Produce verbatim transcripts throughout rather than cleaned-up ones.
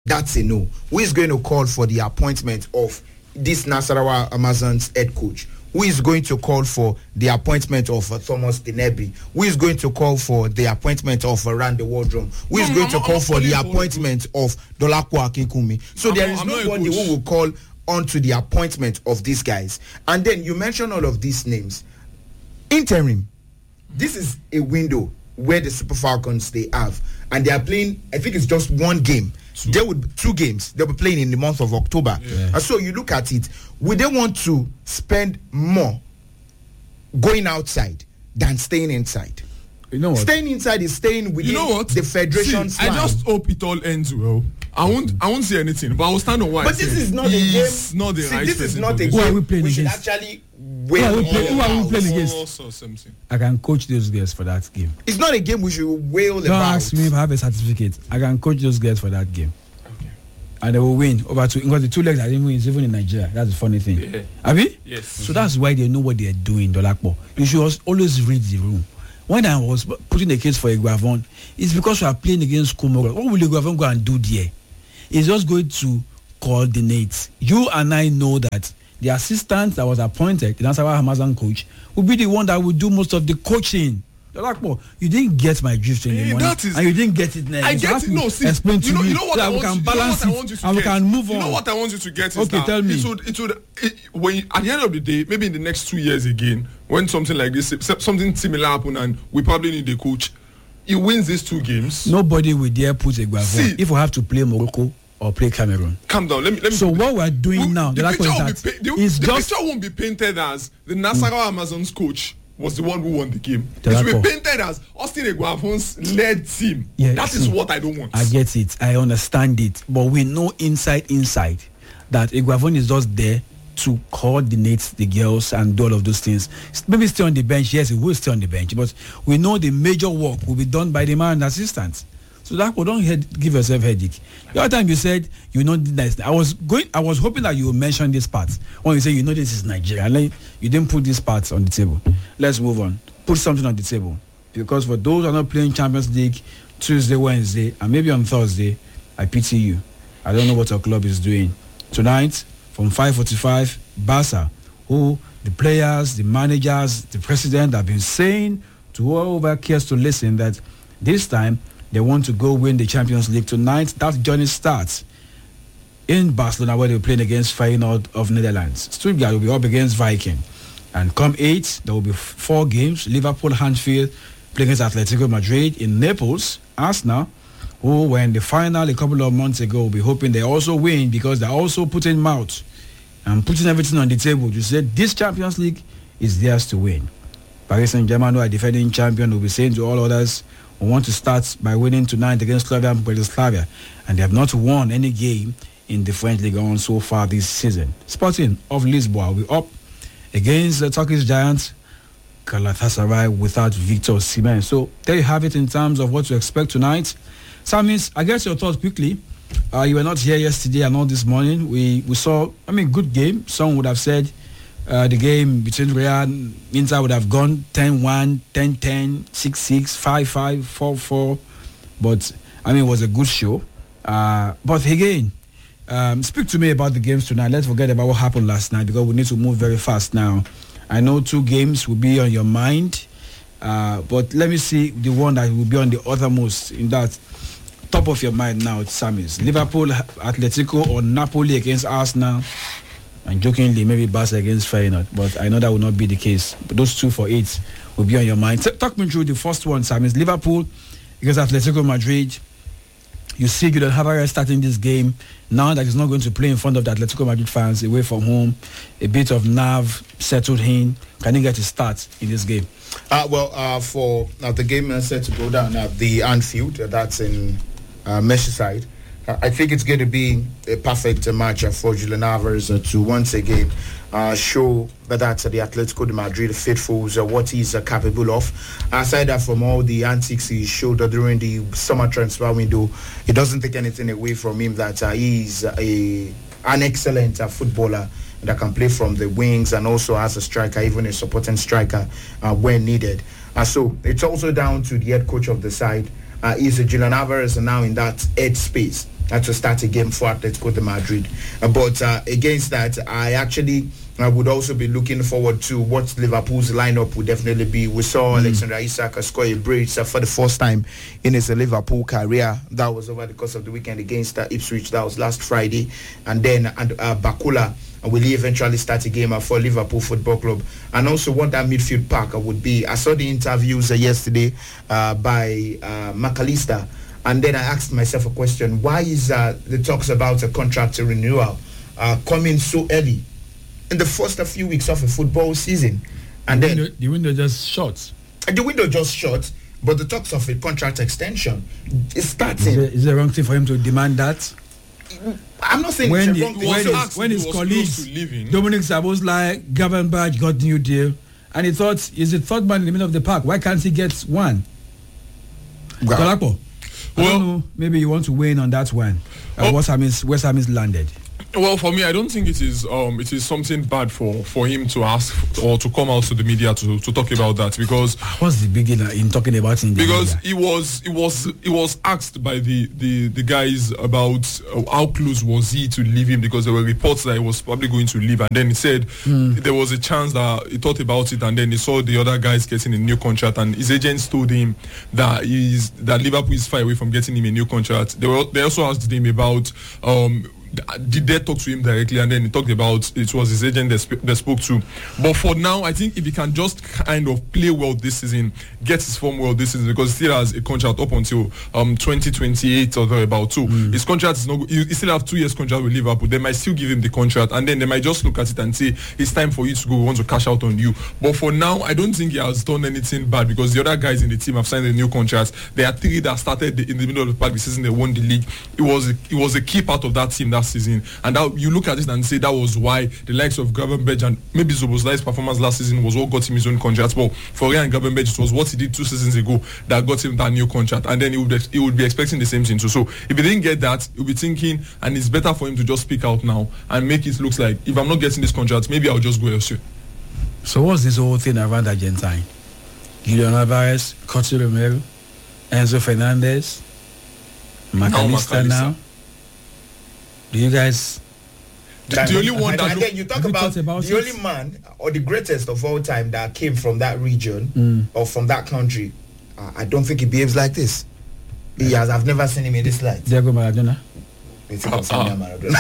That's a no. Who is going to call for the appointment of this Nasarawa Amazons head coach? Who is going to call for the appointment of uh, Thomas Dinebi? Who is going to call for the appointment of uh, Randy Wardrum? Who is no, going I'm, to call I'm for the appointment of Dolapo Akinkumi? So I'm there is not, nobody who will call on to the appointment of these guys. And then you mention all of these names. Interim. This is a window where the Super Falcons they have, and they are playing. I think it's just one game. Two. There would two games. They'll be playing in the month of October. Yeah. And so you look at it. Would they want to spend more going outside than staying inside? You know what? Staying inside is staying within you know what? the federation's See, I just hope it all ends well. I won't. I won't say anything, but I will stand on what. But I this say. is not a game. Not the See, right this is not a game. Who are we playing we against? should actually Who are we, play, who are we playing against? Or something. I can coach those guys for that game. It's not a game we should wail Don't about. ask me if I have a certificate. I can coach those guys for that game. Okay. And they will win over two. Because the two legs I didn't win is even in Nigeria. That's the funny thing. Yeah. Have you? Yes. So that's why they know what they are doing, Dolapo. You should always read the room. When I was putting the case for Iguavon, it's because we are playing against Komoro. What will Iguavon go and do there? It's just going to coordinate. You and I know that the assistant that was appointed, the Nasarawa Amazon coach, will be the one that will do most of the coaching. Dolapo, you didn't get my drift in the Hey, morning, that is, and you didn't get it now. I So get it. No, see, explain to you know, me you know what so I we want. can You know balance what I want you it to and we get. can move on. You know what I want you to get is Okay, that tell me. it would, it would, it, when you, at the end of the day, maybe in the next two years again, when something like this, something similar happen, and we probably need a coach, he wins these two games. Nobody will dare put a Iguavon if we have to play Morocco or play Cameroon. Calm down. Let me. Let me so what we're doing we, now, the, the, picture, is will that be, pa- the, it's the just, picture won't be painted as the Nasarawa mm. Amazons coach was the one who won the game. The it will be painted as Austin Iguavon's led team. Yeah, that is see, what I don't want. I get it. I understand it. But we know inside, inside, that Iguavon is just there to coordinate the girls and do all of those things. Maybe stay on the bench. Yes, he will stay on the bench. But we know the major work will be done by the man and assistant. So that well, don't head, give yourself headache. The other time you said you know this, I was going. I was hoping that you would mention this part when you say you know this is Nigeria. And like, you didn't put this part on the table. Let's move on. Put something on the table, because for those who are not playing Champions League Tuesday, Wednesday, and maybe on Thursday, I pity you. I don't know what your club is doing tonight from five forty-five. Barca, who the players, the managers, the president have been saying to whoever cares to listen that this time they want to go win the Champions League tonight. That journey starts in Barcelona, where they're playing against Feyenoord of Netherlands. Stuttgart will be up against Viking. And come eight, there will be four games. Liverpool, Anfield, playing against Atletico Madrid. In Naples, Arsenal, who were in the final a couple of months ago, will be hoping they also win, because they're also putting mouth and putting everything on the table to say this Champions League is theirs to win. Paris Saint-Germain, who are defending champion, will be saying to all others, we want to start by winning tonight against Slavia and Bratislava, and they have not won any game in the French League on so far this season. Sporting of Lisbon will be up against the Turkish giant Galatasaray without Victor Osimhen. So there you have it in terms of what to expect tonight. Samis, I guess your thoughts quickly. Uh, you were not here yesterday and not this morning. We we saw, I mean, good game. Some would have said uh, the game between Real and Inter would have gone ten one, ten ten, six six, five five, four four. But, I mean, it was a good show. Uh, but again, um, speak to me about the games tonight. Let's forget about what happened last night, because we need to move very fast now. I know two games will be on your mind, uh, but let me see the one that will be on the othermost in that top of your mind now. It's Samis. Liverpool, Atletico, or Napoli against Arsenal, and jokingly maybe Barca against Feyenoord. But I know that will not be the case. But those two for eight will be on your mind. T- talk me through the first one, Samis. Liverpool against Atletico Madrid. You see Julian Alvarez starting this game now that he's not going to play in front of the Atletico Madrid fans, away from home. A bit of nerve settled in. Can he get a start in this game? Uh, well, uh, for uh, the game uh, set to go down at the Anfield, uh, that's in uh, Merseyside, uh, I think it's going to be a perfect uh, match uh, for Julian Alvarez uh, to once again uh, show that that's uh, the Atletico de Madrid faithfuls uh, what he's uh, capable of. Aside uh, from all the antics he showed uh, during the summer transfer window, it doesn't take anything away from him that uh, he's a an excellent uh, footballer that can play from the wings and also as a striker, even a supporting striker uh, when needed. Uh, so it's also down to the head coach of the side. Uh, is Julian Alvarez now in that head space uh, to start a game for Atletico de Madrid. Uh, but uh, against that, I actually uh, would also be looking forward to what Liverpool's lineup would definitely be. We saw mm. Alexander Isak score a brace uh, for the first time in his uh, Liverpool career. That was over the course of the weekend against uh, Ipswich. That was last Friday. And then uh, uh, Bakula uh, will he eventually start a game uh, for Liverpool Football Club. And also what that midfield pack uh, would be. I saw the interviews uh, yesterday uh, by uh, McAllister. And then I asked myself a question. Why is uh, the talks about a contract renewal uh, coming so early? In the first few weeks of a football season, and the then window, the window just shut. The window just shut, but the talks of a contract extension is starting. Is it, is it a wrong thing for him to demand that? I'm not saying when it's a he, wrong thing. when, So his, when his colleagues, Dominic Szoboszlai, Gravenberch got new deal, and he thought he's the third man in the middle of the park. Why can't he get one? Dolapo, I well, don't know. Maybe you want to weigh in on that one. Uh, oh, West Ham is West Ham is landed. Well, for me, I don't think it is um, it is something bad for, for him to ask or to come out to the media to, to talk about that, because what's the big deal in talking about in the because media? he was he was he was asked by the, the, the guys about uh, how close was he to leave him, because there were reports that he was probably going to leave, and then he said mm. there was a chance that he thought about it, and then he saw the other guys getting a new contract, and his agents told him that he's that Liverpool is far away from getting him a new contract. They were they also asked him about um, did they talk to him directly, and then he talked about it was his agent that, sp- that spoke to. But for now, I think if he can just kind of play well this season, get his form well this season, because he still has a contract up until um twenty twenty-eight or thereabout. So mm. his contract is not. He still have two years contract with Liverpool. They might still give him the contract, and then they might just look at it and say it's time for you to go. We want to cash out on you. But for now, I don't think he has done anything bad, because the other guys in the team have signed a new contract. There are three that started the, in the middle of the park this season. They won the league. It was a, it was a key part of that team that season, and that, you look at it and say that was why the likes of Gravenberch and maybe Szoboszlai's performance last season was what got him his own contract. But for Ryan Gravenberch, it was what he did two seasons ago that got him that new contract, and then he would he would be expecting the same thing too. So if he didn't get that, he'll be thinking, and it's better for him to just speak out now and make it look like, if I'm not getting this contract, maybe I'll just go elsewhere. So what's this whole thing around Argentine? Julian Alvarez, Curtis Romero, Enzo Fernandez, McAllister now. Do you guys? The, the only one and, that and then you talk about, about the it? only man or the greatest of all time that came from that region mm. or from that country. Uh, I don't think he behaves like this. He has. I've never seen him in this light. Diego Maradona. Waiting concern me, Maradona.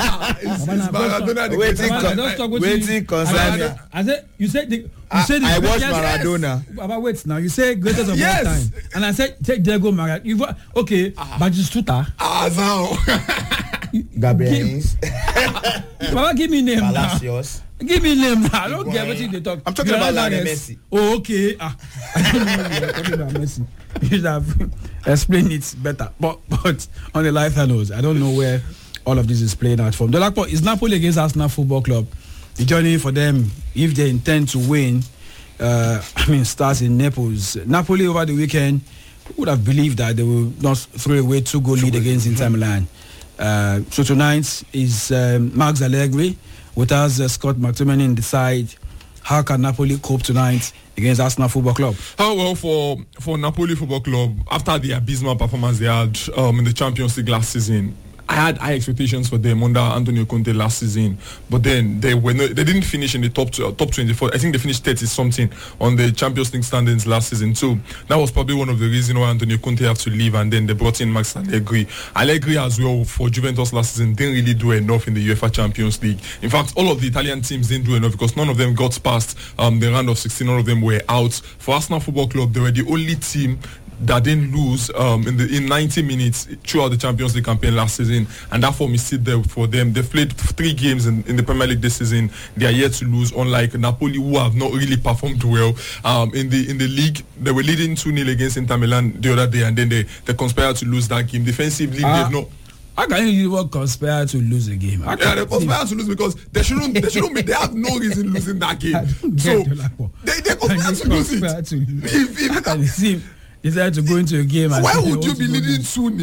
Maradona. Waiting concern me. I said you said the, you said I watched Maradona. Yes. But wait now, you say greatest of yes. all time, and I said take Diego Maradona. You okay? Uh, Batistuta. Ah, now. Gabriel. Baba, give me name Palacios. Now. Give me name now. I don't care what they talk. I'm talking about Lionel Messi. Oh, okay. Ah, I don't know what you're talking about Messi. You should have explained it better. But but on the life hellos, I don't know where all of this is playing out from. Dolapo, is Napoli against Arsenal Football Club. The journey for them, if they intend to win, uh, I mean, starts in Naples. Napoli over the weekend would have believed that they will not throw away two goal lead against Inter Milan. Uh, so tonight is um, Max Allegri with us, uh, Scott McTominay in the side. How can Napoli cope tonight against Arsenal Football Club? Oh, well, for, for Napoli Football Club, after the abysmal performance they had um, in the Champions League last season, I had high expectations for them under Antonio Conte last season, but then they were no, they didn't finish in the top uh, top twenty-four. I think they finished thirty something on the Champions League standings last season too. That was probably one of the reasons why Antonio Conte had to leave, and then they brought in Max Allegri. Allegri as well for Juventus last season didn't really do enough in the UEFA Champions League. In fact, all of the Italian teams didn't do enough because none of them got past um, the round of sixteen. None of them were out. For Arsenal Football Club, they were the only team that didn't lose um, in the in ninety minutes throughout the Champions League campaign last season, and that form is still there for them. They've played three games in, in the Premier League this season. They are yet to lose, unlike Napoli, who have not really performed well um, in the in the league. They were leading two nil against Inter Milan the other day, and then they, they conspired to lose that game. Defensively, uh, they've not. How can you even conspire to lose a game? Yeah, they conspire to lose because they shouldn't. They shouldn't be. They have no reason losing that game. So they they conspire to lose it. To lose. If, if, How can you see? Decided to go into a game. Why would you be leading two nil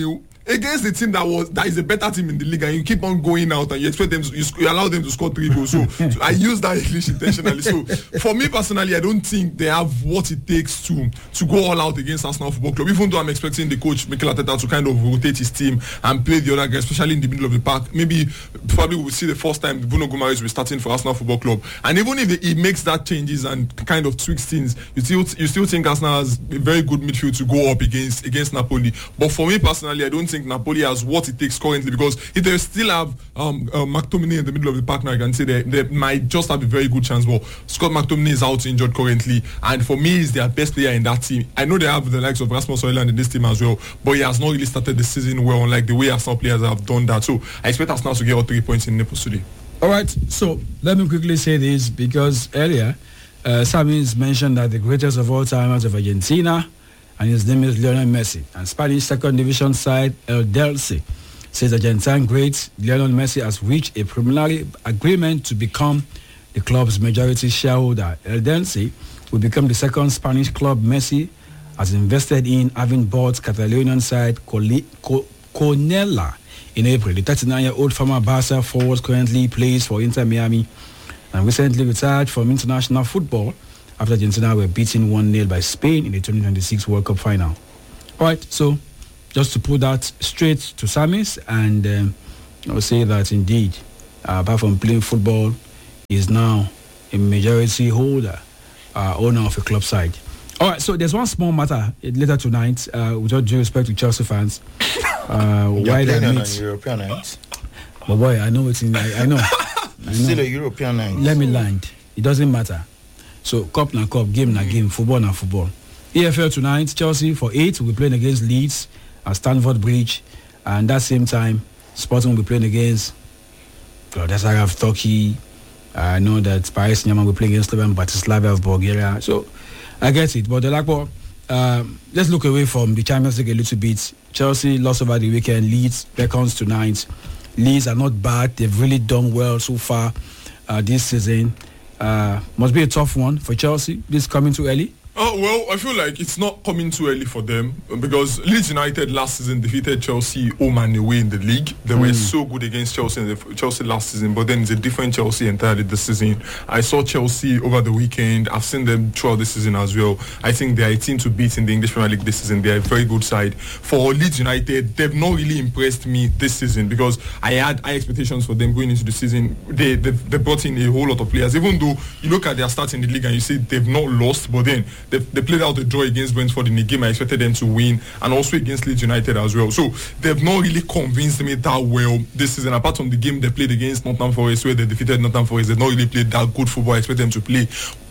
against the team that was that is a better team in the league, and you keep on going out and you expect them to, you, you allow them to score three goals. So, so I use that English intentionally. So for me personally, I don't think they have what it takes to to go all out against Arsenal Football Club. Even though I'm expecting the coach Mikel Arteta to kind of rotate his team and play the other guys, especially in the middle of the park. Maybe probably we'll see the first time Bruno Guimaraes will be starting for Arsenal Football Club. And even if he makes that changes and kind of tweaks things, you still you still think Arsenal has a very good midfield to go up against against Napoli. But for me personally, I don't think Napoli has what it takes currently, because if they still have um, uh, McTominay in the middle of the park now, I can say they, they might just have a very good chance. But Scott McTominay is out injured currently, and for me, he's their best player in that team. I know they have the likes of Rasmus Højlund in this team as well, but he has not really started the season well, unlike the way Arsenal players have done that. So I expect Arsenal to get all three points in Naples today. All right, so let me quickly say this, because earlier uh, Samis mentioned that the greatest of all timers of Argentina, and his name is Lionel Messi. And Spanish second division side El Delce says Argentine great Lionel Messi has reached a preliminary agreement to become the club's majority shareholder. El Delce will become the second Spanish club Messi has invested in, having bought Catalonian side Conella in April. The thirty-nine-year-old former Barca forward currently plays for Inter Miami and recently retired from international football after Argentina were beaten one nil by Spain in the twenty twenty-six World Cup final. All right, so just to put that straight to Samis, and um, I'll say that indeed, uh, apart from playing football, is now a majority holder, uh, owner of a club side. All right, so there's one small matter later tonight, uh, with all due respect to Chelsea fans. Uh, why they on meet? European night. But boy, I know it's in. I, I know. I know. Still a European night. Let me land. It doesn't matter. So cup na cup, game na game, football na football. E F L tonight, Chelsea for eight will be playing against Leeds at Stamford Bridge, and that same time, Sporting will be playing against Galatasaray of Turkey. I know that Paris Saint-Germain will be playing against Slovan Bratislava of Bulgaria. So I get it, but the like, um, let's look away from the Champions League a little bit. Chelsea lost over the weekend. Leeds beckons tonight. Leeds are not bad. They've really done well so far uh, this season. Uh, must be a tough one for Chelsea. This coming too early. Oh, well, I feel like it's not coming too early for them, because Leeds United last season defeated Chelsea home and away in the league. They mm. were so good against Chelsea in the, Chelsea last season, but then it's a different Chelsea entirely this season. I saw Chelsea over the weekend. I've seen them throughout the season as well. I think they are a team to beat in the English Premier League this season. They are a very good side. For Leeds United, they've not really impressed me this season, because I had high expectations for them going into the season. They, they've, they brought in a whole lot of players, even though you look at their stats in the league and you see they've not lost, but then They, they played out a draw against Brentford in a game I expected them to win, and also against Leeds United as well. So they've not really convinced me that well this season. Apart from the game they played against Nottingham Forest, where they defeated Nottingham Forest, they've not really played that good football I expect them to play.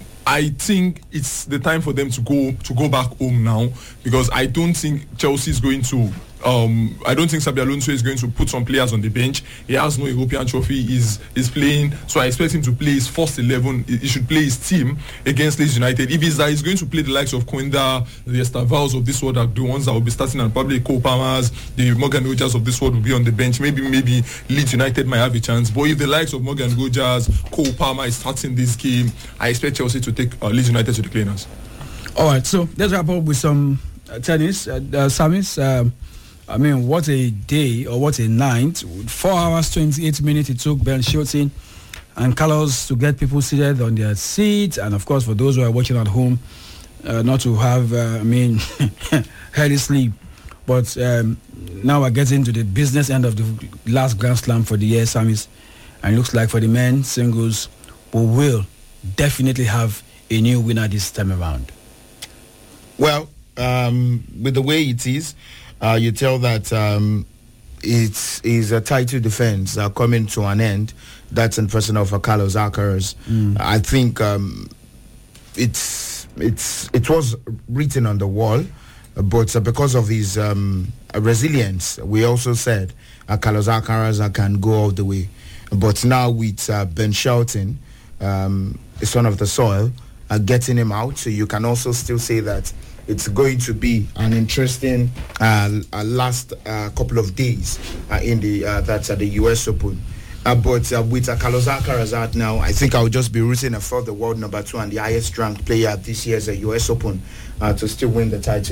I think it's the time for them to go to go back home now, because I don't think Chelsea is going to Um, I don't think Xabi Alonso is going to put some players on the bench. He has no European trophy. He's, he's playing, so I expect him to play his first eleven. He should play his team against Leeds United. If he's, uh, he's going to play the likes of Koenda, the Estavals of this world, are the ones that will be starting, and probably Cole Palmer's, the Morgan Rogers of this world will be on the bench. Maybe maybe Leeds United might have a chance. But if the likes of Morgan Rogers, Cole Palmer is starting this game, I expect Chelsea to take uh, Leeds United to the cleaners. All right, so let's wrap up with some uh, tennis. Uh, uh, Samis, um, I mean, what a day, or what a night. Four hours, twenty-eight minutes it took Ben Shelton and Carlos to get people seated on their seats. And, of course, for those who are watching at home, uh, not to have, uh, I mean, early sleep. But um, now we're getting to the business end of the last Grand Slam for the year, Samis. And it looks like for the men singles, we will definitely have a new winner this time around. Well, um, with the way it is, Uh, you tell that um, it is a title defense uh, coming to an end. That's in person of uh, Carlos Alcaraz. Mm. I think um, it's it's it was written on the wall, but uh, because of his um, resilience, we also said uh, Carlos Alcaraz uh, can go all the way. But now with uh, Ben Shelton, um, the son of the soil, uh, getting him out, so you can also still say that it's going to be an interesting uh, uh, last uh, couple of days uh, in the uh, that's at the U S Open. Uh, but uh, with uh, Carlos Alcaraz out now, I think I'll just be rooting for the world number two and the highest ranked player at this year's uh, U S Open uh, to still win the title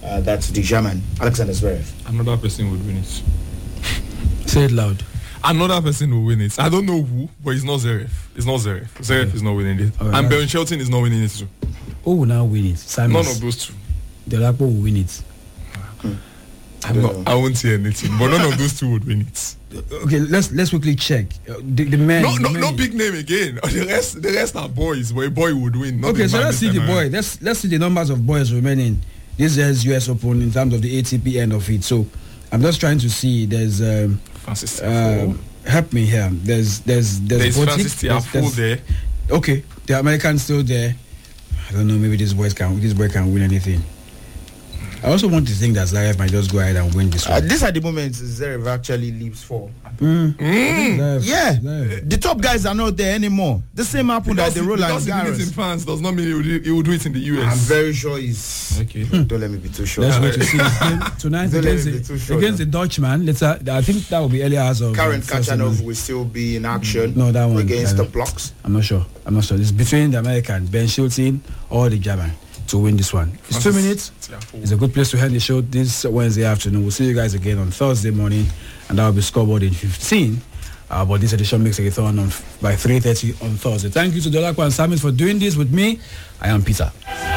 Uh, that's the German, Alexander Zverev. Another person would win it. Say it loud. Another person will win it. I don't know who, but it's not Zverev. It's not Zverev. Zverev okay. is not winning it. Right, and Ben Shelton is not winning it too. Who will now win it? Simons. None of those two. Delapo will win it. Hmm. I'm not, I won't say anything, but none of those two would win it. Okay, let's let's quickly check uh, the, the men. No, the no, men. no big name again. The rest, the rest are boys. But a boy would win. Not Okay, so let's see the man. boy. Let's let's see the numbers of boys remaining. This is U S Open in terms of the A T P end of it. So I'm just trying to see. There's um, Francis uh, help me here. There's there's there's, there's Francis Tiafoe there. Okay, the American's still there. I don't know. Maybe this boy can this boy can win anything. I also want to think that Zverev might just go ahead and win this one. Uh, this at the moment, Zverev actually leaves for. Mm. Mm. Zverev, yeah, Zverev. The top guys are not there anymore. The same happened at the Roland Garros. Because he did it in France does not mean he would, he would do it in the U S. I'm very sure he's. Okay. Don't let me be too sure. Let's wait to see this game tonight Don't against, let me be the, too sure, against the Dutchman. Let's. Uh, I think that will be early hours of. Karen uh, first Kachanov seven. will still be in action. No, that one against uh, the blocks. I'm not sure. I'm not sure. It's between the American Ben Shelton or the German to win this one. It's two minutes. It's a good place to end the show this Wednesday afternoon. We'll see you guys again on Thursday morning, and that will be scoreboard in fifteen. Uh, but this edition makes a return on by three thirty on Thursday. Thank you to Dolapo and Samis for doing this with me. I am Peter.